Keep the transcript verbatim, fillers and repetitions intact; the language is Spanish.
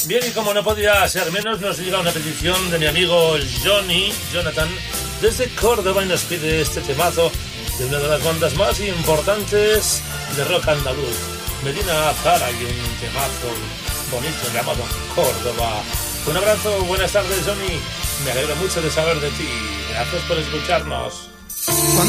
Bien, y como no podía ser menos, nos llega una petición de mi amigo Johnny, Jonathan, desde Córdoba, y nos pide este temazo de una de las bandas más importantes de rock andaluz, Medina Zara, y un temazo bonito llamado Córdoba. Un abrazo, buenas tardes, Johnny. Me alegro mucho de saber de ti. Gracias por escucharnos. Cuando